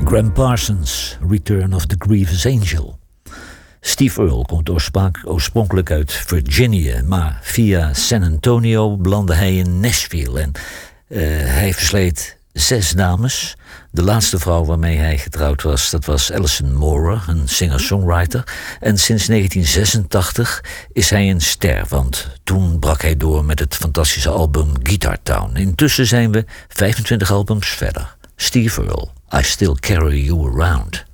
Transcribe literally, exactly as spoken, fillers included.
Gram Parsons, Return of the Grievous Angel. Steve Earle komt oorspronkelijk uit Virginia, maar via San Antonio belandde hij in Nashville. En uh, hij versleet zes dames. De laatste vrouw waarmee hij getrouwd was, dat was Alison Moorer, een singer-songwriter. En sinds negentien zesentachtig is hij een ster, want toen brak hij door met het fantastische album Guitar Town. Intussen zijn we vijfentwintig albums verder. Steve Earle, I Still Carry You Around.